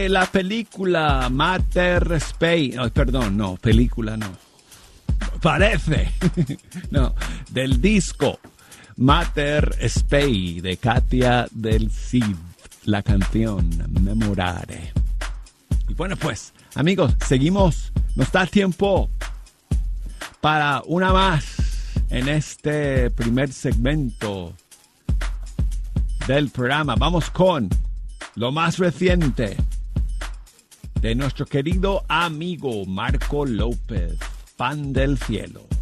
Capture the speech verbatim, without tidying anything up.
La película Mater Spei, no, perdón, no, película no. Parece, no, del disco Mater Spei de Katia del Cid, la canción Memorare. Y bueno, pues, amigos, seguimos, nos da tiempo para una más en este primer segmento del programa. Vamos con lo más reciente de nuestro querido amigo Marco López, Pan del Cielo.